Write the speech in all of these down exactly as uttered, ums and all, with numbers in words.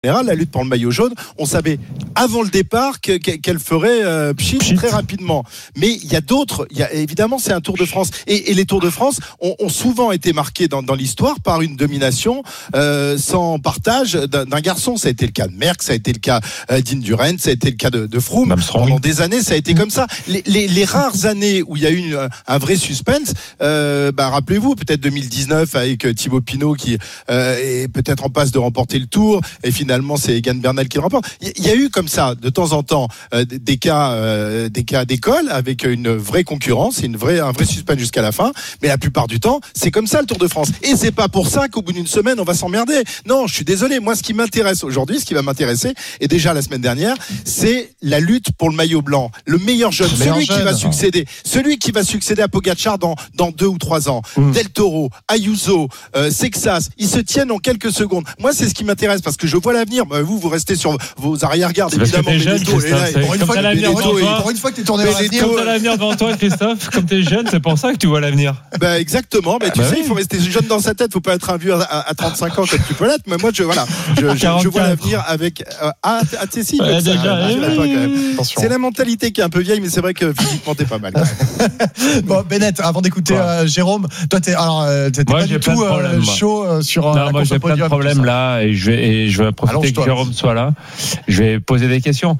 la lutte pour le maillot jaune, on savait avant le départ que, qu'elle ferait euh, pchit, pchit très rapidement. Mais il y a d'autres, il y a, évidemment c'est un Tour de France. Et, et les Tours de France ont, ont souvent été marqués dans, dans l'histoire par une domination euh, sans partage d'un, d'un garçon. Ça a été le cas de Merckx, ça a été le cas euh, d'Indurain, ça a été le cas de, de Froome. Pendant des années, ça a été comme ça. Les, les, les rares années où il y a eu une, un vrai suspense, euh, bah, rappelez-vous, peut-être deux mille dix-neuf avec Thibaut Pinot qui euh, est peut-être en passe de remporter le Tour et finalement Finalement, c'est Egan Bernal qui le remporte. Il y a eu comme ça, de temps en temps, euh, des cas, euh, des cas d'école avec une vraie concurrence, une vraie, un vrai suspense jusqu'à la fin. Mais la plupart du temps, c'est comme ça le Tour de France. Et c'est pas pour ça qu'au bout d'une semaine, on va s'emmerder. Non, je suis désolé. Moi, ce qui m'intéresse aujourd'hui, ce qui va m'intéresser, et déjà la semaine dernière, c'est la lutte pour le maillot blanc. Le meilleur jeune, le celui jeune, qui va succéder, celui qui va succéder à Pogacar dans dans deux ou trois ans. Mmh. Del Toro, Ayuso, euh, Sexas, ils se tiennent en quelques secondes. Moi, c'est ce qui m'intéresse parce que je vois l'avenir. Vous, vous restez sur vos arrière-gardes, évidemment. Benedetto, pour une fois que tu es tourné vers l'avenir. Comme tu as l'avenir devant toi, Christophe, comme tu es jeune, c'est pour ça que tu vois l'avenir. Bah, exactement. Mais tu bah sais, oui. Il faut rester jeune dans sa tête. Il ne faut pas être un vieux à, à trente-cinq ans comme tu peux l'être. Mais moi, je, voilà, je, je, je vois l'avenir avec. Euh, ah, t'es si, ouais, ça, déjà, oui. Pas, quand même. C'est la mentalité qui est un peu vieille, mais c'est vrai que physiquement, t'es pas mal. Bon, Bennett, avant d'écouter euh, Jérôme, toi, t'es, alors, t'es moi, pas du tout euh, chaud sur. Non, euh, moi, j'ai plein de problèmes là et je vais, et je vais profiter que Jérôme soit là. Je vais poser des questions.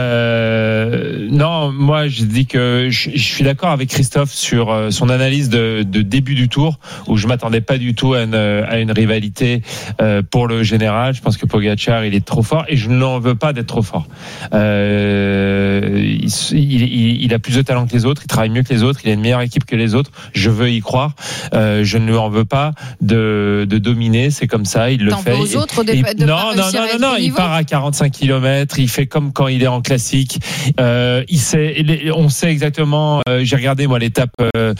Euh, non, moi, je dis que je, je suis d'accord avec Christophe sur euh, son analyse de, de début du Tour, où je m'attendais pas du tout à une, à une rivalité euh, pour le général. Je pense que Pogacar, il est trop fort et je n'en veux pas d'être trop fort. Euh, il, il, il a plus de talent que les autres, il travaille mieux que les autres, il a une meilleure équipe que les autres. Je veux y croire. Euh, je ne lui en veux pas de, de dominer. C'est comme ça, il le T'en fait. Aux autres de, il, de non, non, non, non, non, il part à quarante-cinq kilomètres, il fait comme quand il est en classique. Euh, il sait, on sait exactement. Euh, j'ai regardé moi l'étape. Euh,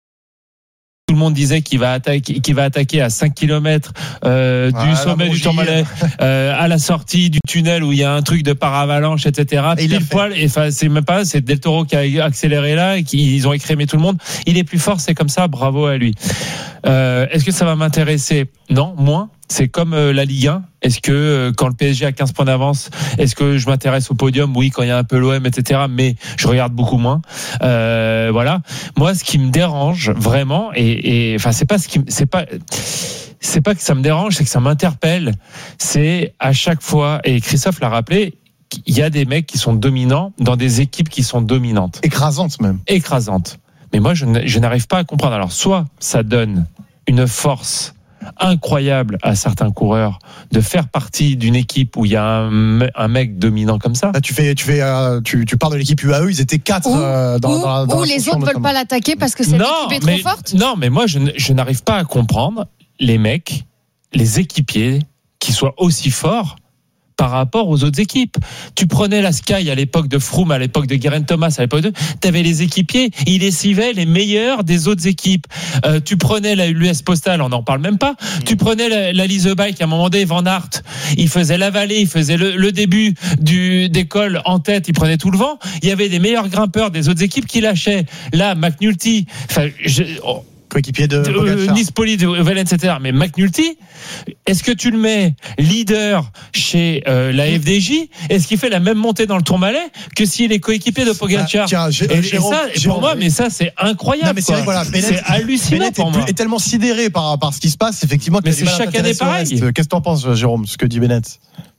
tout le monde disait qu'il va attaquer, qu'il va attaquer à cinq kilomètres euh, ah, du sommet du Tourmalet euh, à la sortie du tunnel où il y a un truc de paravalanche, et cetera. Et pile poil, et enfin c'est même pas, c'est Del Toro qui a accéléré là et qui ils ont écrémé tout le monde. Il est plus fort, c'est comme ça. Bravo à lui. Euh, est-ce que ça va m'intéresser ? Non, moins. C'est comme euh, la Ligue un. Est-ce que euh, quand le P S G a quinze points d'avance, est-ce que je m'intéresse au podium ? Oui, quand il y a un peu l'O M, et cetera. Mais je regarde beaucoup moins. Euh, voilà. Moi, ce qui me dérange vraiment, et, et enfin, c'est pas ce qui, c'est pas, c'est pas que ça me dérange, c'est que ça m'interpelle. C'est à chaque fois, et Christophe l'a rappelé, il y a des mecs qui sont dominants dans des équipes qui sont dominantes, écrasantes même, écrasantes. Mais moi, je, je n'arrive pas à comprendre. Alors, soit ça donne une force incroyable à certains coureurs de faire partie d'une équipe où il y a un, un mec dominant comme ça. Là, tu fais, tu fais, euh, tu, tu parles de l'équipe U A E, ils étaient quatre ou, euh, dans, ou, dans, dans ou la les autres ne veulent pas l'attaquer parce que cette non, équipe est mais, trop forte. Non, mais moi, je, je n'arrive pas à comprendre les mecs, les équipiers qui soient aussi forts par rapport aux autres équipes. Tu prenais la Sky à l'époque de Froome, à l'époque de Geraint Thomas, à l'époque de... T'avais les équipiers, ils lessivaient les meilleurs des autres équipes. Euh, tu prenais la l'U S Postal, on n'en parle même pas. Mmh. Tu prenais la, la Lise Bike, à un moment donné, Van Aert, il faisait la vallée, il faisait le, le début du, des cols en tête, il prenait tout le vent. Il y avait des meilleurs grimpeurs des autres équipes qui lâchaient. Là, McNulty, enfin, je... oh, coéquipier de euh, Nispoli, de Velen, et cetera. Mais McNulty, est-ce que tu le mets leader chez euh, la F D J ? Est-ce qu'il fait la même montée dans le Tourmalet que s'il est coéquipier de Pogacar ? ah, tiens, j'ai, et, Jérôme, et ça, Jérôme, pour moi, mais ça, c'est incroyable. Non, mais c'est, vrai, voilà, Bennett, c'est hallucinant Bennett pour est, moi. est tellement sidéré par, par ce qui se passe, effectivement. Mais c'est chaque année pareil. Qu'est-ce que tu en penses, Jérôme, ce que dit Bennett ?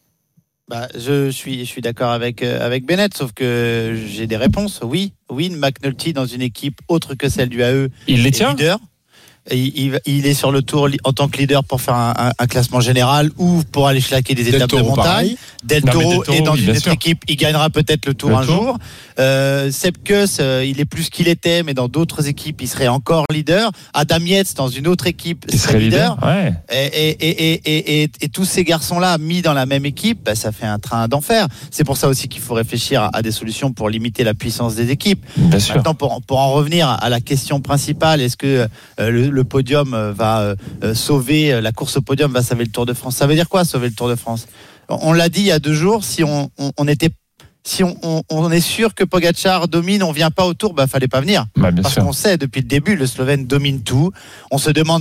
Bah, je suis, je suis d'accord avec euh, avec Bennett, sauf que j'ai des réponses. Oui, oui, McNulty dans une équipe autre que celle du A E, il les tient. Leader. Il, il, il est sur le tour en tant que leader pour faire un, un, un classement général ou pour aller schlaquer des Del étapes Toro, de montagne. pareil. Del Toro, Del Toro est dans oui, une autre sûr. équipe, il gagnera peut-être le tour le un tour. jour. Euh, Sepp Kuss, euh, il est plus qu'il était, mais dans d'autres équipes, il serait encore leader. Adam Yates, dans une autre équipe, il serait leader. leader. Ouais. Et, et, et, et, et, et tous ces garçons-là mis dans la même équipe, bah, ça fait un train d'enfer. C'est pour ça aussi qu'il faut réfléchir à, à des solutions pour limiter la puissance des équipes. Bien sûr. Maintenant, pour, pour en revenir à la question principale, est-ce que euh, le, le podium euh, va euh, sauver la course au podium, va sauver le Tour de France? Ça veut dire quoi, sauver le Tour de France? On l'a dit il y a deux jours, si on, on, on était si on, on, on est sûr que Pogacar domine, on vient pas au Tour, bah fallait pas venir. Bah, parce sûr. qu'on sait depuis le début, le Slovène domine tout. On se demande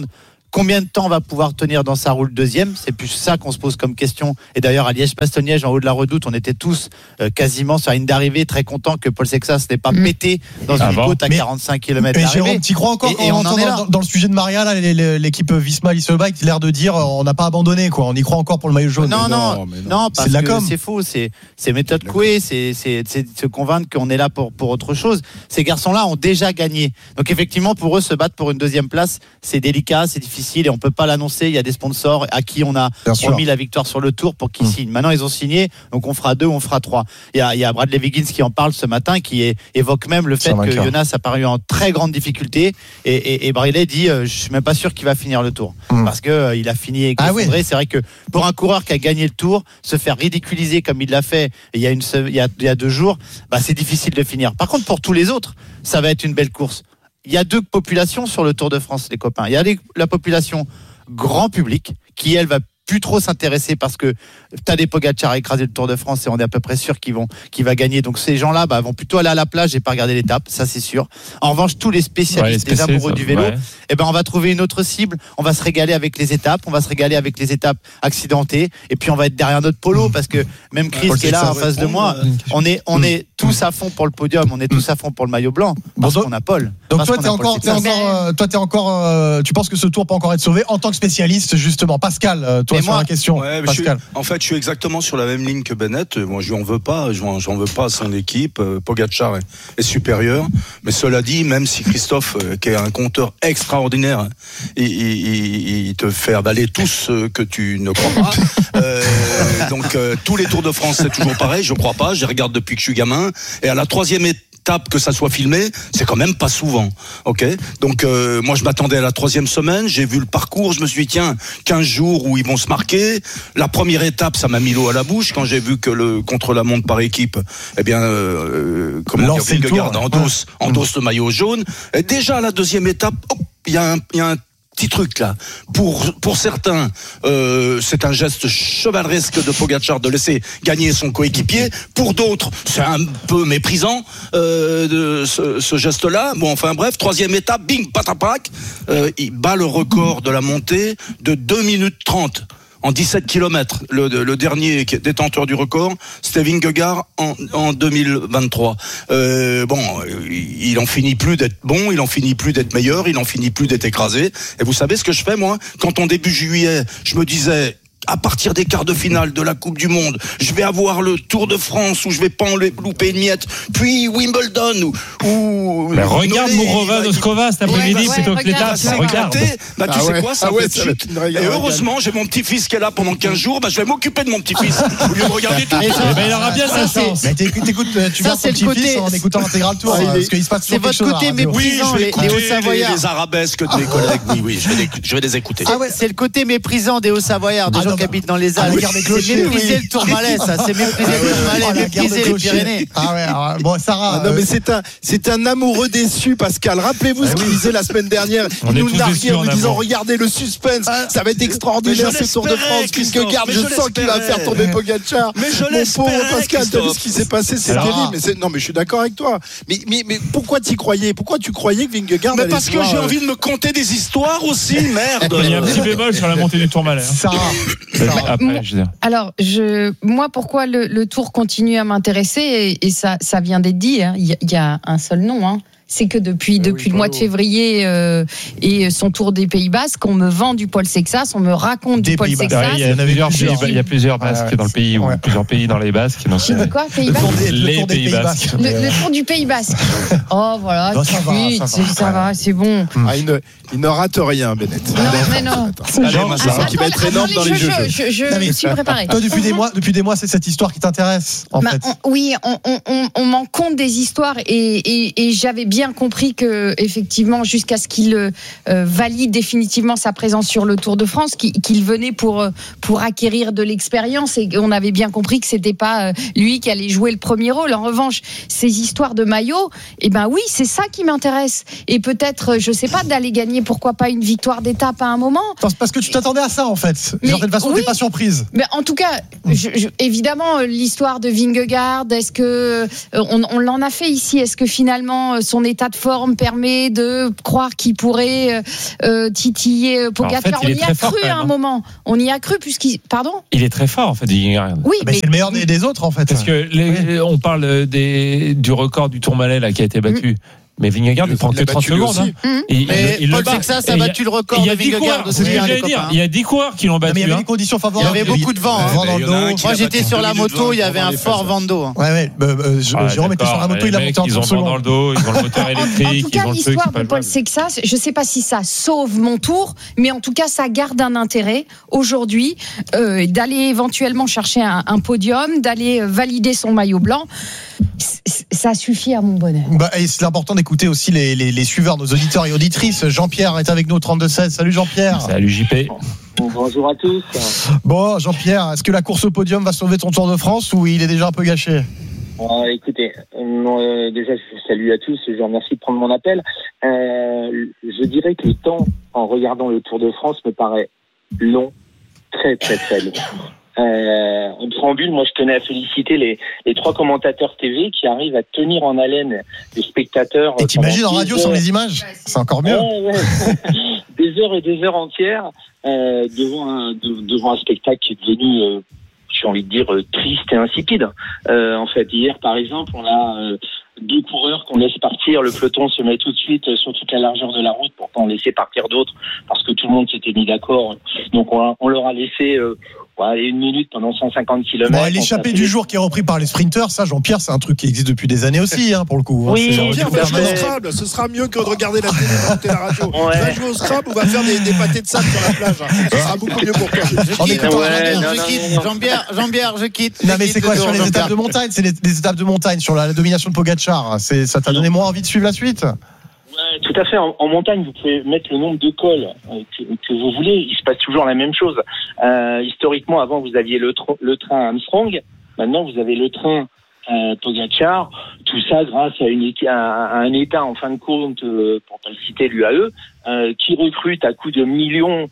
Combien de temps va pouvoir tenir dans sa roue le deuxième? C'est plus ça qu'on se pose comme question. Et d'ailleurs, à Liège-Bastogne-Liège, en haut de la Redoute, on était tous euh, quasiment sur la ligne d'arrivée, très contents que Paul Sexas n'ait pas mmh. pété dans une ah bon côte à mais, quarante-cinq kilomètres mais d'arrivée. Jérôme, tu crois encore et, et on en est là. Dans, dans le sujet de Maria, là, l'équipe Visma Leasebike, il a l'air de dire on n'a pas abandonné, quoi. On y croit encore pour le maillot jaune. Non, non, non, non, non parce c'est que c'est faux. C'est, c'est méthode Coué, c'est, c'est, c'est de se convaincre qu'on est là pour, pour autre chose. Ces garçons-là ont déjà gagné. Donc effectivement, pour eux, se battre pour une deuxième place, c'est délicat, c'est difficile et on peut pas l'annoncer. Il y a des sponsors à qui on a Bien promis sûr. la victoire sur le tour pour qu'ils mmh. signent. Maintenant, ils ont signé, donc on fera deux, on fera trois. Il y a, il y a Bradley Wiggins qui en parle ce matin, qui est, évoque même le fait que Jonas a paru en très grande difficulté et, et, et Bradley dit euh, je suis même pas sûr qu'il va finir le tour mmh. parce que euh, il a fini avec ah oui. C'est vrai que pour un coureur qui a gagné le tour, se faire ridiculiser comme il l'a fait il y a une il y a, il y a deux jours, bah c'est difficile de finir. Par contre, pour tous les autres, ça va être une belle course. Il y a deux populations sur le Tour de France, les copains. Il y a les, la population grand public qui, elle, va plus trop s'intéresser parce que Tadej Pogačar a écrasé le Tour de France et on est à peu près sûr qu'ils vont, qu'il va gagner. Donc ces gens-là bah, vont plutôt aller à la plage et pas regarder l'étape, ça c'est sûr. En revanche, tous les spécialistes, ouais, les, les amoureux ça, du vélo, ouais. eh ben on va trouver une autre cible. On va se régaler avec les étapes, on va se régaler avec les étapes accidentées et puis on va être derrière notre polo parce que même Chris qui est là en face de moi, on est, on est tous à fond pour le podium, on est tous à fond pour le maillot blanc parce bon, qu'on a Paul. Donc toi, t'es encore, t'es encore, toi, t'es encore, euh, tu penses que ce tour peut encore être sauvé en tant que spécialiste justement, Pascal. Euh, toi, mais sur moi, la question, ouais, Pascal. Je suis, en fait, je suis exactement sur la même ligne que Bennett. Moi, je n'en veux pas, je n'en veux pas à son équipe. Pogačar est, est supérieur, mais cela dit, même si Christophe, euh, qui est un compteur extraordinaire, il, il, il te fait avaler tout ce que tu ne crois pas. euh, donc, euh, tous les Tours de France, c'est toujours pareil. Je crois pas. Je les regarde depuis que je suis gamin. Et à la troisième étape, tape que ça soit filmé, c'est quand même pas souvent. Ok, donc euh, moi je m'attendais à la troisième semaine, j'ai vu le parcours, je me suis dit tiens, quinze jours où ils vont se marquer. La première étape, ça m'a mis l'eau à la bouche quand j'ai vu que le contre-la-montre par équipe, eh bien, euh, comment dire, Vingegaard endosse, endosse le maillot jaune. Et déjà à la deuxième étape, il y a un, il y a un petit truc là. Pour pour certains, euh, c'est un geste chevaleresque de Pogačar de laisser gagner son coéquipier. Pour d'autres, c'est un peu méprisant euh, de ce, ce geste-là. Bon, enfin bref, troisième étape, bing, pataprac, euh, il bat le record de la montée de deux minutes trente. En dix-sept kilomètres, le, le dernier détenteur du record, c'était Vingegaard en, en deux mille vingt-trois. Euh, bon, il en finit plus d'être bon, il en finit plus d'être meilleur, il en finit plus d'être écrasé. Et vous savez ce que je fais, moi? Quand en début juillet, je me disais, à partir des quarts de finale de la Coupe du Monde, je vais avoir le Tour de France où je vais pas en louper une miette, puis Wimbledon où... où mais regarde Mourova Noskova cet après-midi, ouais, plutôt que l'étape. Regarde. Bah, tu ah sais ouais. quoi, ça ah ouais, fait chute. Et heureusement, j'ai mon petit-fils qui est là pendant quinze jours, bah, je vais m'occuper de mon petit-fils. Au lieu de regarder tout. Eh ben, il aura bien sa chance. Mais t'écoutes, tu vois ton petit-fils en écoutant l'intégral tour, parce qu'il se passe toujours quelque chose. C'est votre côté méprisant, les Hauts-Savoyards. Les arabesques de mes collègues, oui, oui, je vais les écouter. C'est le côté méprisant des Hauts-Savoyards, des gens qui habitent dans les Alpes. C'est mépriser le Tourmalet, ça. C'est mépriser le Tourmalet, mépriser les Pyrénées. Ah ouais, alors, bon, Sarah. Ah non, mais c'est un, c'est un amoureux déçu, Pascal. Rappelez-vous ce qu'il disait la semaine dernière. Il nous narguait en nous disant, regardez le suspense. Ça va être extraordinaire, ce Tour de France. Vingegaard, je sens qu'il va faire tomber Pogačar. Mais je l'espère. Mon pauvre Pascal, t'as vu ce qui s'est passé, c'est terrible. Mais c'est, non, mais je suis d'accord avec toi. Mais, mais, mais pourquoi t'y croyais? Pourquoi tu croyais que Vingegaard allait? Mais parce que j'ai envie de me conter des histoires aussi, merde. Il y a un petit bémol sur la montée du Tourmalet. Sarah. Après, je veux dire. Alors, je, moi, pourquoi le, le Tour continue à m'intéresser et, et ça, ça vient d'être dit. Hein, il y a un seul nom. Hein. C'est que depuis, euh, depuis oui, le mois de février euh, et son Tour des Pays Basques, on me vend du Paul Sexas, on me raconte des du Paul Sexas. Il y a plusieurs, plusieurs, il y a plusieurs Basques ah, dans le pays, ouais. ou plusieurs pays dans les Basques. J'ai dit quoi, Pays Basques? Les Pays Basques. Le, le Tour du Pays Basque. Oh voilà, non, ça, va, oui, ça, va, ça va, c'est bon. Ah, il, ne, il ne rate rien, Bennett. Non, mais non. C'est ça qui va être énorme dans les jeux. Je, je, je me suis préparé. Toi, depuis des mois, depuis des mois, c'est cette histoire qui t'intéresse, en bah, fait. On, oui, on, on, on, on m'en compte des histoires et, et, et j'avais bien compris que effectivement, jusqu'à ce qu'il euh, valide définitivement sa présence sur le Tour de France, qu'il, qu'il venait pour pour acquérir de l'expérience et on avait bien compris que c'était pas euh, lui qui allait jouer le premier rôle. En revanche, ces histoires de maillot, eh ben oui, c'est ça qui m'intéresse. Et peut-être, je sais pas, d'aller gagner espérer pourquoi pas une victoire d'étape à un moment. Parce que tu t'attendais à ça en fait. Mais, de toute façon, oui, t'es pas surprise. Mais en tout cas, je, je, évidemment, l'histoire de Vingegaard, est-ce que on, on l'en a fait ici? Est-ce que finalement son état de forme permet de croire qu'il pourrait euh, titiller Pogacar? En fait, on y a cru à un moment. On y a cru puisqu'il, pardon. Il est très fort en fait, Vingegaard. Oui, mais, mais c'est le meilleur des, des autres en fait. Parce que les, oui. on parle des, du record du Tourmalet là qui a été battu. Mmh. Mais Vingegaard, il, il prend que trente secondes. Hein. Mmh. Il, mais il Paul Sexas a battu le record de Vingegaard. C'est ce que j'allais dire. Il y a dix coureurs qui l'ont battu. Mais il y avait hein. des conditions favorables. Il y avait beaucoup de vent. Hein. vent dans le dos. Moi, j'étais sur la moto, il y avait un fort vent de dos. Ouais, ouais. Euh, ah, Jérôme était sur la moto, il a monté en Ils ont le vent dans le dos, ils ont le moteur électrique. En tout cas, l'histoire de Paul Sexas, je ne sais pas si ça sauve mon tour, mais en tout cas, ça garde un intérêt aujourd'hui euh, d'aller éventuellement chercher un, un podium, d'aller valider son maillot blanc. Ça suffit à mon bonheur. Bah, et c'est important d'écouter aussi les, les, les suiveurs, nos auditeurs et auditrices. Jean-Pierre est avec nous au trente-deux seize. Salut Jean-Pierre. Salut J P. Bonjour à tous. Bon Jean-Pierre, est-ce que la course au podium va sauver ton Tour de France ou il est déjà un peu gâché? euh, Écoutez, euh, déjà je vous salue à tous, je vous remercie de prendre mon appel. Euh, je dirais que le temps, en regardant le Tour de France, me paraît long, très très très long. Euh, en préambule, moi je tenais à féliciter les, les trois commentateurs T V qui arrivent à tenir en haleine les spectateurs. Et t'imagines en radio sur les images, c'est encore mieux. Ouais, ouais. Des heures et des heures entières euh, devant, un, de, devant un spectacle qui est devenu, euh, j'ai envie de dire, euh, triste et insipide. Euh, en fait, hier par exemple, on a euh, deux coureurs qu'on laisse partir, le peloton se met tout de suite sur toute la largeur de la route pour pas en laisser partir d'autres parce que tout le monde s'était mis d'accord. Donc on, on leur a laissé euh, ouais, une minute pendant cent cinquante kilomètres. Bon, l'échappée du jour qui est repris par les sprinteurs, ça Jean-Pierre, c'est un truc qui existe depuis des années aussi, hein, pour le coup. Oui, hein, Jean-Pierre va jouer au Scrabble, ce sera mieux que de regarder la télé, d'écouter la radio. Ouais. Va jouer au Scrabble ou va faire des, des pâtés de sable sur la plage. Hein. Ce sera beaucoup mieux pour toi. Je quitte, ouais, Jean-Pierre, non, je non, quitte. non, non. Jean-Pierre, Jean-Pierre, je quitte. Non je mais quitte c'est quoi le sur tour, les Jean-Pierre. étapes de montagne? C'est les, les étapes de montagne sur la, la domination de Pogacar. C'est, ça t'a donné moins envie de suivre la suite? Ouais, tout à fait. En, en montagne, vous pouvez mettre le nombre de cols euh, que, que vous voulez. Il se passe toujours la même chose. Euh, historiquement, avant, vous aviez le, tr- le train Armstrong. Maintenant, vous avez le train euh, Pogacar. Tout ça grâce à, une, à, à un État, en fin de compte, euh, pour pas le citer, l'U A E, euh, qui recrute à coups de millions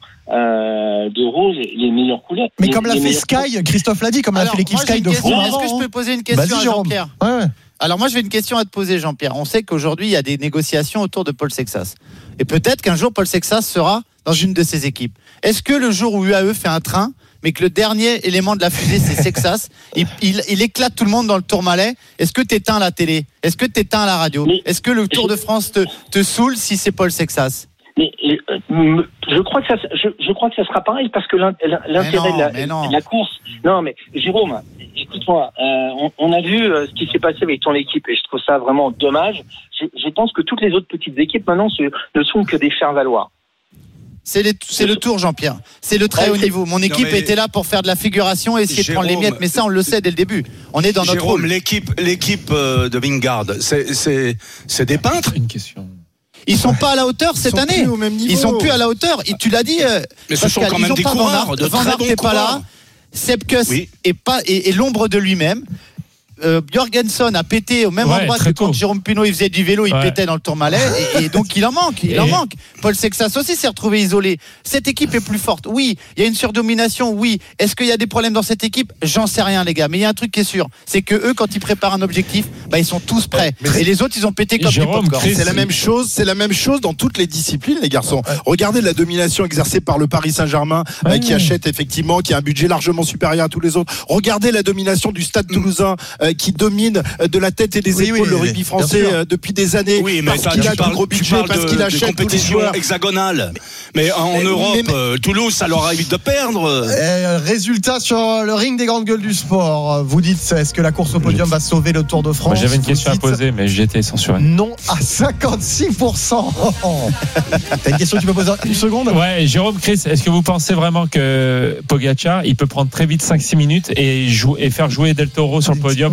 euh, d'euros les, les meilleurs couleurs. Mais les, comme l'a les fait meilleurs... Sky, Christophe l'a dit, comme l'a Alors, fait l'équipe moi, j'ai Sky une de question. Froome Est-ce que je avant. peux poser une question Vas-y, à Jérôme. Jean-Pierre? Ouais. Alors moi, j'ai une question à te poser, Jean-Pierre. On sait qu'aujourd'hui, il y a des négociations autour de Paul Sexas. Et peut-être qu'un jour, Paul Sexas sera dans une de ses équipes. Est-ce que le jour où U A E fait un train, mais que le dernier élément de la fusée, c'est Sexas, il, il, il éclate tout le monde dans le Tourmalet, est-ce que tu éteins la télé? Est-ce que tu éteins la radio? Mais, Est-ce que le Tour de France te, te saoule si c'est Paul Sexas? Mais, euh, je crois que ça, je, je crois que ça sera pareil parce que l'intérêt non, de, la, de la course. Non, mais Jérôme, écoute-moi, euh, on, on a vu euh, ce qui s'est passé avec ton équipe et je trouve ça vraiment dommage. Je, je pense que toutes les autres petites équipes maintenant ce, ne sont que des faire-valoir. C'est, les, c'est le tour, Jean-Pierre. C'est le très haut niveau. Mon équipe non, mais... était là pour faire de la figuration et essayer Jérôme, de prendre les miettes. Mais ça, on le sait dès le début. On est dans notre Jérôme, rôle. l'équipe, l'équipe de Vingegaard, c'est, c'est, c'est des peintres. Une question. Ils sont pas à la hauteur cette Ils sont année. plus au même niveau. Ils sont plus à la hauteur. Et tu l'as dit. Euh, Mais ce Pascal, sont quand même ils ont des pas coureurs, Van Aert. de Van très Aert bons n'est pas là. coureurs. Sepkus Oui. est pas est, est l'ombre de lui-même. Euh, Jorgensen a pété au même Ouais, endroit que très quand tôt. Jérôme Pinot il faisait du vélo, il Ouais. pétait dans le Tourmalet et, et donc il en manque, il Et- en manque. Paul Sexas aussi s'est retrouvé isolé. Cette équipe est plus forte. Oui, il y a une surdomination. Oui. Est-ce qu'il y a des problèmes dans cette équipe? J'en sais rien, les gars. Mais il y a un truc qui est sûr, c'est que eux, quand ils préparent un objectif, bah ils sont tous prêts. Mais et les autres, ils ont pété comme Jérôme, du popcorn. Chris, C'est la même chose, c'est la même chose dans toutes les disciplines, les garçons. Regardez la domination exercée par le Paris Saint-Germain, euh, Ouais. qui achète effectivement, qui a un budget largement supérieur à tous les autres. Regardez la domination du Stade Toulousain, euh, qui domine euh, de la tête et des Oui, épaules oui, le oui, rugby bien français sûr. euh, depuis des années. Oui, mais parce ça, qu'il tu a du parles, gros tu budget, parles parce de, qu'il de achète tous les compétition joueurs. hexagonale. Mais en Mais- Europe, mais- mais- euh, Toulouse, ça leur arrive de perdre. Euh, résultat sur le ring des grandes gueules du sport. Vous dites, est-ce que la course au podium va sauver le Tour de France? Moi, j'avais une Vous question à dites poser, mais j'étais censuré. Non à cinquante-six pour cent. T'as une question que tu peux poser en une seconde? Ouais, Jérôme, Chris, est-ce que vous pensez vraiment que Pogacar, il peut prendre très vite cinq six minutes et, jou- et faire jouer Del Toro sur le podium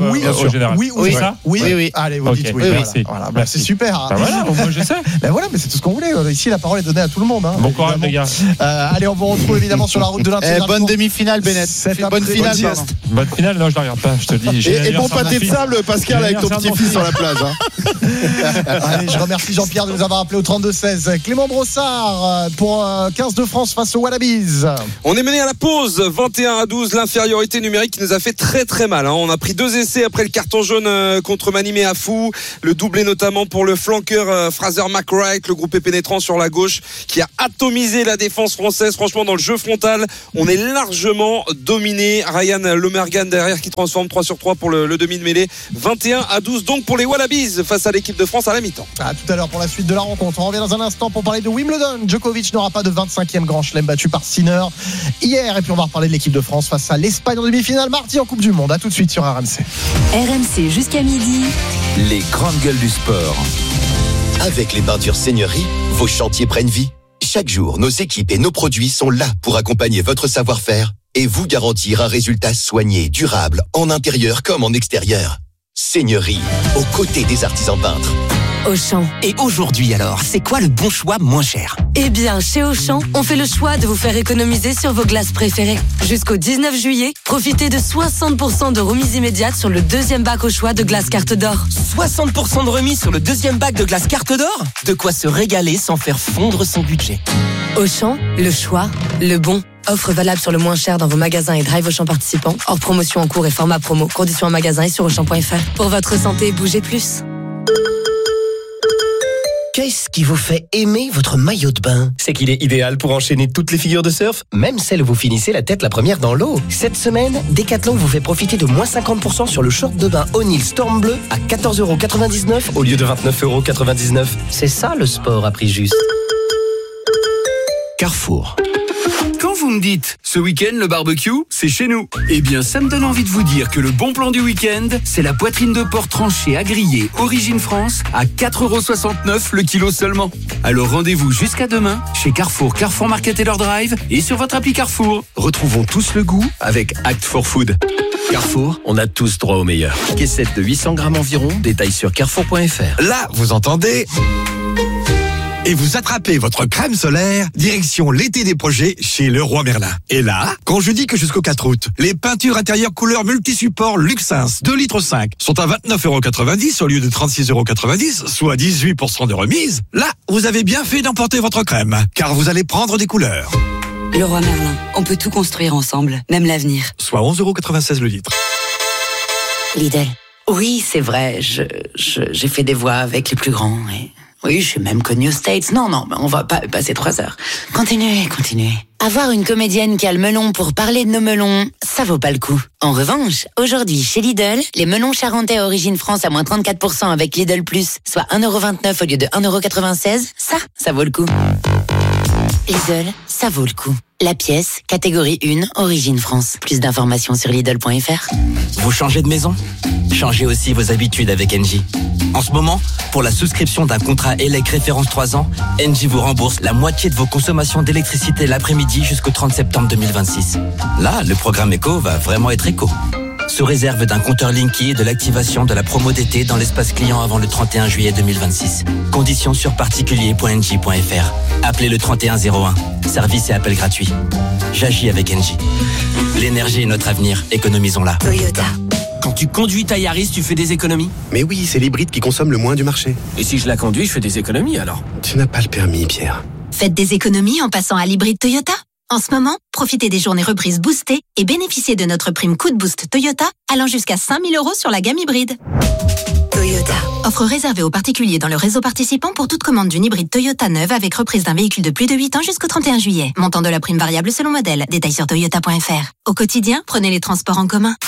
oui, euh, au général. Oui, oui, oui, ça oui, oui, oui. Allez, vous Ok, dites oui. oui, Voilà, merci. voilà, bah, c'est super. Ben voilà, moi je sais. Ben voilà, mais c'est tout ce qu'on voulait. Ici, la parole est donnée à tout le monde. Hein, Bon courage les évidemment. gars. Euh, allez, on vous retrouve évidemment sur la route de Eh, l'intégration. bonne demi-finale, Bennett. Cet Bonne après- finale, bonne pardon. sieste. Bonne finale, non je la regarde pas, je te le dis. J'ai Et, et bon l'anniversaire de pâté ma de fille. sable, Pascal, avec ton L'anniversaire de petit-fils mon sur la plage. Hein. Allez, je remercie Jean-Pierre de nous avoir appelé au trente-deux seize. Clément Brossard euh, pour euh, quinze de France face aux Wallabies. On est mené à la pause, vingt et un à douze, l'infériorité numérique qui nous a fait très très mal. Hein. On a pris deux essais après le carton jaune euh, contre Manimé Afou, le doublé notamment pour le flanqueur euh, Fraser McWright, le groupé pénétrant sur la gauche qui a atomisé la défense française. Franchement, dans le jeu frontal, on est largement dominé. Ryan Lomergan derrière qui transforme trois sur trois pour le, le demi de mêlée. vingt et un à douze donc pour les Wallabies face à l'équipe de France à la mi-temps. À tout à l'heure pour la suite de la rencontre. On revient dans un instant pour parler de Wimbledon. Djokovic n'aura pas de vingt-cinquième grand chelem battu par Sinner hier. Et puis on va reparler de l'équipe de France face à l'Espagne en demi-finale mardi en Coupe du Monde. À tout de suite sur R M C. R M C jusqu'à midi. Les grandes gueules du sport. Avec les peintures Seigneurie, vos chantiers prennent vie. Chaque jour, nos équipes et nos produits sont là pour accompagner votre savoir-faire et vous garantir un résultat soigné, durable, en intérieur comme en extérieur. Seigneurie, aux côtés des artisans peintres. Auchan. Et aujourd'hui alors, c'est quoi le bon choix moins cher ? Eh bien, chez Auchan, on fait le choix de vous faire économiser sur vos glaces préférées. Jusqu'au dix-neuf juillet, profitez de soixante pour cent de remise immédiate sur le deuxième bac au choix de glace carte d'or. soixante pour cent de remise sur le deuxième bac de glace carte d'or ? De quoi se régaler sans faire fondre son budget. Auchan, le choix, le bon. Offre valable sur le moins cher dans vos magasins et drive Auchan participants. Hors promotion en cours et format promo. Conditions en magasin et sur auchan point f r. Pour votre santé, bougez plus. Qu'est-ce qui vous fait aimer votre maillot de bain ? C'est qu'il est idéal pour enchaîner toutes les figures de surf, même celles où vous finissez la tête la première dans l'eau. Cette semaine, Decathlon vous fait profiter de moins cinquante pour cent sur le short de bain O'Neill Storm Bleu à quatorze euros quatre-vingt-dix-neuf au lieu de vingt-neuf euros quatre-vingt-dix-neuf. C'est ça le sport à prix juste. Carrefour. Quand vous me dites, ce week-end, le barbecue, c'est chez nous. Eh bien, ça me donne envie de vous dire que le bon plan du week-end, c'est la poitrine de porc tranchée à griller, Origine France, à quatre euros soixante-neuf le kilo seulement. Alors rendez-vous jusqu'à demain, chez Carrefour, Carrefour Market et leur drive, et sur votre appli Carrefour. Retrouvons tous le goût avec Act for Food. Carrefour, on a tous droit au meilleur. Caissette de huit cents grammes environ, détail sur carrefour point f r. Là, vous entendez ? Et vous attrapez votre crème solaire, direction l'été des projets chez Leroy Merlin. Et là, quand je dis que jusqu'au quatre août, les peintures intérieures couleur multi-support Luxins deux litres cinq sont à vingt-neuf euros quatre-vingt-dix au lieu de trente-six euros quatre-vingt-dix, soit dix-huit pour cent de remise, là, vous avez bien fait d'emporter votre crème, car vous allez prendre des couleurs. Leroy Merlin, on peut tout construire ensemble, même l'avenir. Soit onze euros quatre-vingt-seize le litre. Lidl. Oui, c'est vrai, je, je, j'ai fait des voix avec les plus grands et... Oui, je suis même connue aux States. Non, non, on va pas passer trois heures. Continuez, continuez. Avoir une comédienne qui a le melon pour parler de nos melons, ça vaut pas le coup. En revanche, aujourd'hui, chez Lidl, les melons charentais Origine France à moins trente-quatre pour cent avec Lidl Plus, soit un euro vingt-neuf au lieu de un euro quatre-vingt-seize, ça, ça vaut le coup. Lidl, ça vaut le coup. La pièce, catégorie un, Origine France. Plus d'informations sur Lidl point f r. Vous changez de maison ? Changez aussi vos habitudes avec Engie. En ce moment, pour la souscription d'un contrat E L E C référence trois ans, Engie vous rembourse la moitié de vos consommations d'électricité l'après-midi jusqu'au trente septembre deux mille vingt-six. Là, le programme éco va vraiment être éco. Sous réserve d'un compteur Linky et de l'activation de la promo d'été dans l'espace client avant le trente et un juillet deux mille vingt-six. Conditions sur particulier point engie point f r. Appelez le trente et un zéro un. Service et appel gratuit. J'agis avec Engie. L'énergie est notre avenir. Économisons-la. Toyota. Quand tu conduis ta Yaris, tu fais des économies ? Mais oui, c'est l'hybride qui consomme le moins du marché. Et si je la conduis, je fais des économies alors ? Tu n'as pas le permis, Pierre. Faites des économies en passant à l'hybride Toyota. En ce moment, profitez des journées reprises boostées et bénéficiez de notre prime coup de boost Toyota allant jusqu'à cinq mille euros sur la gamme hybride. Toyota. Offre réservée aux particuliers dans le réseau participant pour toute commande d'une hybride Toyota neuve avec reprise d'un véhicule de plus de huit ans jusqu'au trente et un juillet. Montant de la prime variable selon modèle. Détail sur toyota point f r. Au quotidien, prenez les transports en commun.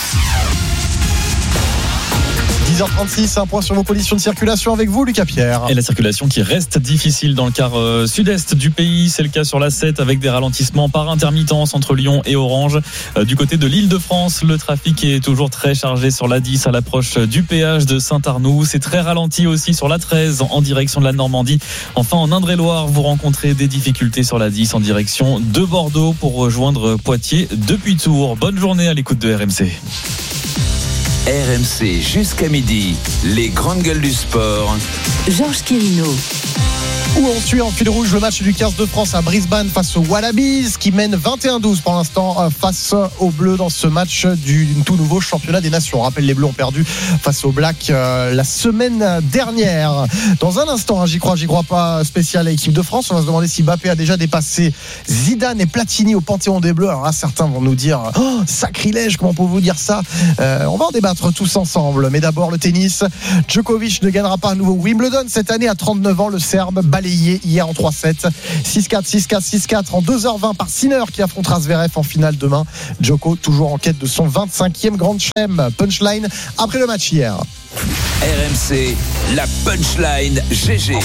dix heures trente-six, un point sur vos conditions de circulation avec vous, Lucas Pierre. Et la circulation qui reste difficile dans le quart euh, sud-est du pays, c'est le cas sur l'A sept avec des ralentissements par intermittence entre Lyon et Orange. Euh, du côté de l'Île-de-France, le trafic est toujours très chargé sur l'A dix à l'approche du péage de Saint-Arnoux. C'est très ralenti aussi sur l'A treize en direction de la Normandie. Enfin, en Indre-et-Loire, vous rencontrez des difficultés sur l'A dix en direction de Bordeaux pour rejoindre Poitiers depuis Tours. Bonne journée à l'écoute de R M C. R M C jusqu'à midi, les grandes gueules du sport. Georges Quirino. Où on suit en fil rouge le match du quinze de France à Brisbane face aux Wallabies qui mène vingt et un douze pour l'instant face aux Bleus dans ce match du tout nouveau championnat des nations. On rappelle, les Bleus ont perdu face aux Blacks euh, la semaine dernière. Dans un instant, hein, j'y crois, j'y crois pas, spécial à l'équipe de France. On va se demander si Mbappé a déjà dépassé Zidane et Platini au Panthéon des Bleus. Alors là, certains vont nous dire oh, sacrilège, comment pouvez-vous dire ça euh, On va en débattre tous ensemble. Mais d'abord, le tennis. Djokovic ne gagnera pas à nouveau Wimbledon cette année à trente-neuf ans. Le Serbe balayé hier en trois sept, six quatre, six quatre, six quatre en deux heures vingt par Sinner qui affrontera Zverev en finale demain. Djoko toujours en quête de son vingt-cinquième Grand Chelem. Punchline après le match hier. R M C, la punchline G G.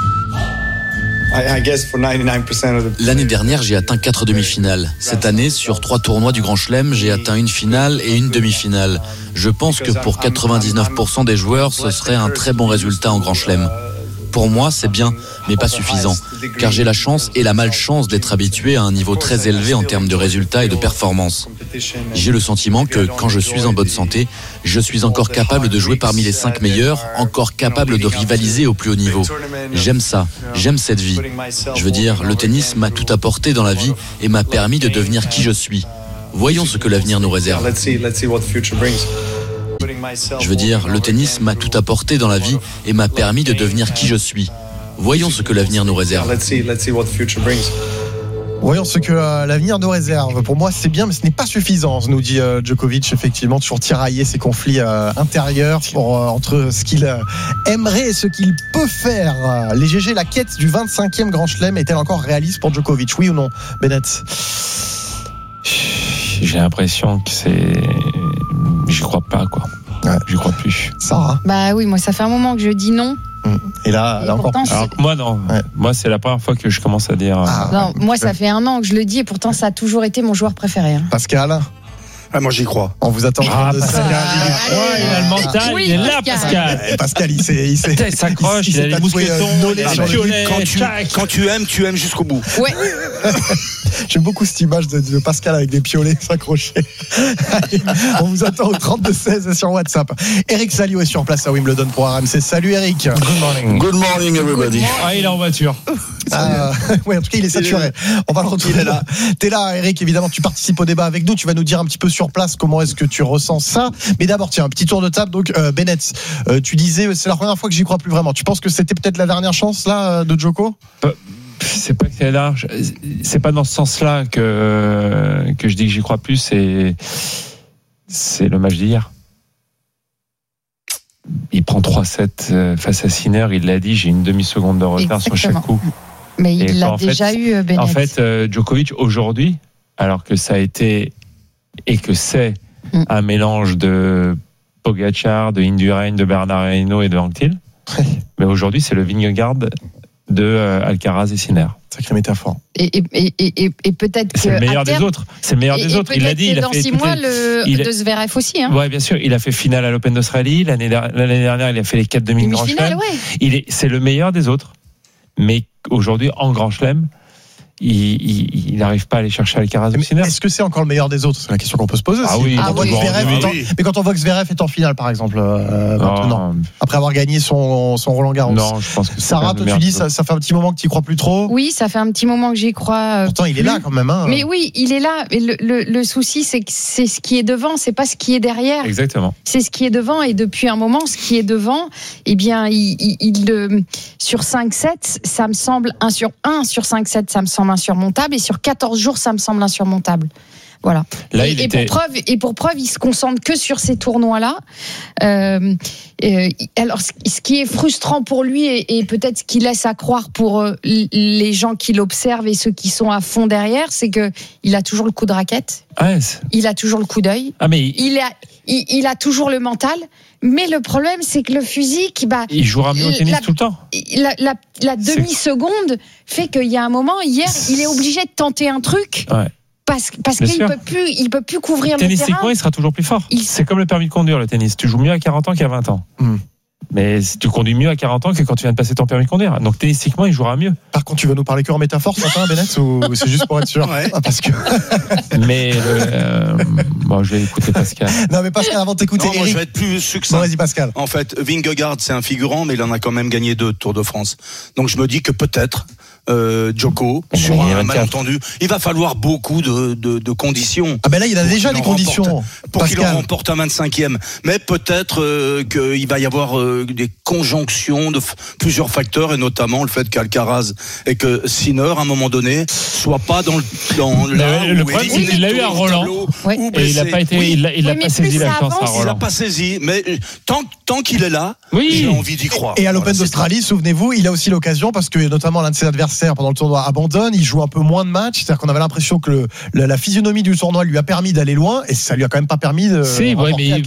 L'année dernière, j'ai atteint quatre demi-finales. Cette année, sur trois tournois du Grand Chelem, j'ai atteint une finale et une demi-finale. Je pense que pour quatre-vingt-dix-neuf pour cent des joueurs, ce serait un très bon résultat en Grand Chelem. Pour moi, c'est bien, mais pas suffisant, car j'ai la chance et la malchance d'être habitué à un niveau très élevé en termes de résultats et de performances. J'ai le sentiment que, quand je suis en bonne santé, je suis encore capable de jouer parmi les cinq meilleurs, encore capable de rivaliser au plus haut niveau. J'aime ça, j'aime cette vie. Je veux dire, le tennis m'a tout apporté dans la vie et m'a permis de devenir qui je suis. Voyons ce que l'avenir nous réserve. Je veux dire, le tennis m'a tout apporté dans la vie et m'a permis de devenir qui je suis. Voyons ce que l'avenir nous réserve. Voyons ce que euh, l'avenir nous réserve. Pour moi, c'est bien, mais ce n'est pas suffisant, nous dit euh, Djokovic. Effectivement, toujours tirailler ses conflits euh, intérieurs pour, euh, entre ce qu'il euh, aimerait et ce qu'il peut faire. Euh, les G G, la quête du vingt-cinquième Grand Chelem est-elle encore réaliste pour Djokovic? Oui ou non, Bennett? J'ai l'impression que c'est... J'y crois pas, quoi. Ouais. J'y crois plus. Sarah? Bah oui, moi, ça fait un moment que je dis non. Et là, et là encore plus. Alors, moi, non. Ouais. Moi, c'est la première fois que je commence à dire. Ah, non, moi, ça fait un an que je le dis et pourtant, ça a toujours été mon joueur préféré. Hein. Pascal? Ah, moi j'y crois. On vous attend. Ah, Pascal, il, ouais, il a le mental, oui, il est là, Pascal. Pascal, Pascal il s'est, il s'est, il s'accroche, il, il, il a les mousquetons, il a les piolets. Quand tu, quand tu aimes, tu aimes jusqu'au bout. Ouais. J'aime beaucoup cette image de, de Pascal avec des piolets s'accrocher. Allez, on vous attend au trente-deux seize sur WhatsApp. Eric Salio est sur place à Wimbledon pour R M C. Salut Eric. Good morning. Good morning everybody. Ah, il est en voiture. Ah, ouais, en tout cas, il est saturé. On va le retrouver. Il est là. T'es là, Eric. Évidemment, tu participes au débat avec nous. Tu vas nous dire un petit peu sur place comment est-ce que tu ressens ça. Mais d'abord, tiens, un petit tour de table. Donc, euh, Bennett, euh, tu disais, c'est la première fois que j'y crois plus vraiment. Tu penses que c'était peut-être la dernière chance là de Djoko? euh, C'est pas que c'est large. C'est pas dans ce sens-là que que je dis que j'y crois plus. C'est c'est le match d'hier. Il prend trois sept face à Sinner. Il l'a dit. J'ai une demi-seconde de retard. Exactement. Sur chaque coup. Mais il et l'a déjà fait, eu, Bennett. En fait, euh, Djokovic aujourd'hui, alors que ça a été et que c'est mm. un mélange de Pogačar, de Indurain, de Bernard Hinault et de Hank Till. Mais aujourd'hui, c'est le Vingegaard de euh, Alcaraz et Sinner. Sacrée métaphore. Et, et, et, et, et peut-être que c'est le meilleur terme, des autres. C'est le meilleur et, des autres. Il l'a dit. Il dans a fait six mois les... le il... de Zverev aussi. Hein. Ouais, bien sûr. Il a fait finale à l'Open d'Australie l'année dernière. L'année dernière, il a fait les quatre demi Grand Chelem. Ouais. Il est, c'est le meilleur des autres. Mais aujourd'hui, en Grand Chelem, il n'arrive pas à aller chercher Alcaraz ou Sinner. Est-ce que c'est encore le meilleur des autres? C'est la question qu'on peut se poser. Ah oui, ah oui. Zverev oui. En, mais quand on voit que Zverev est en finale, par exemple, euh, maintenant, après avoir gagné son, son Roland Garros. Non, je pense que c'est Sarah, toi, tu dis, ça, ça fait un petit moment que tu y crois plus trop. Oui, ça fait un petit moment que j'y crois. Pourtant, il plus. est là quand même. Hein. Mais oui, il est là. Mais le, le, le souci, c'est que c'est ce qui est devant, c'est pas ce qui est derrière. Exactement. C'est ce qui est devant, et depuis un moment, ce qui est devant, eh bien, il, il, il sur cinq sept, ça me semble un sur un sur cinq sept, ça me semble insurmontable, et sur quatorze jours, ça me semble insurmontable. Voilà. Là, et, il et, était... pour preuve, et pour preuve, il se concentre que sur ces tournois-là. Euh, euh, alors, ce qui est frustrant pour lui, et, et peut-être ce qui laisse à croire pour euh, les gens qui l'observent et ceux qui sont à fond derrière, c'est que il a toujours le coup de raquette. Ah, il a toujours le coup d'œil. Ah, mais il a, il, il a toujours le mental. Mais le problème, c'est que le physique, bah, il jouera mieux au tennis la, tout le temps. La, la, la demi-seconde fait qu'il y a un moment, hier, il est obligé de tenter un truc. Ouais. Parce, parce qu'il peut plus, il peut plus couvrir le, le terrain. Tennistiquement, il sera toujours plus fort. Il... C'est comme le permis de conduire, le tennis. Tu joues mieux à quarante ans qu'à vingt ans. Mmh. Mais tu conduis mieux à quarante ans que quand tu viens de passer ton permis de conduire. Donc tennistiquement, il jouera mieux. Par contre, tu vas nous parler que en métaphore ce matin, Bennett, ou c'est juste pour être sûr? Ouais. Ah, parce que... Mais le, euh, bon, je vais écouter Pascal. Non, mais Pascal, avant de t'écouter, Non, moi, Eric. je vais être plus succinct. Bon, vas-y, Pascal. En fait, Vingegaard, c'est un figurant, mais il en a quand même gagné deux de Tour de France. Donc je me dis que peut-être euh, Djoko, sur il y a un vingt-quatre. malentendu, il va falloir beaucoup de, de, de conditions. Ah ben là, il a pour déjà qu'il des en conditions. remporte- pour qu'il en Pascal. remporte un vingt-cinquième. Mais peut-être euh, qu'il va y avoir euh, des conjonctions de f- plusieurs facteurs, et notamment le fait qu'Alcaraz et que Sinner, à un moment donné, soit pas dans le dans là Le, le où problème, éliminé c'est qu'il a eu au un Roland. tableau, Oui. ou Et il n'a blessé. pas été, Oui, il a, il a Oui, mais pas plus saisi ça la chance à avance, il n'a Roland. pas saisi, mais euh, tant, tant qu'il est là, Oui. j'ai envie d'y croire. Et à l'Open Voilà, c'est d'Australie, souvenez-vous, il a aussi l'occasion, parce que notamment l'un de ses adversaires pendant le tournoi abandonne, il joue un peu moins de matchs, c'est-à-dire qu'on avait l'impression que le, la, la physionomie du tournoi lui a permis d'aller loin, et ça lui a quand même pas permis de. Si, ouais, remporter mais à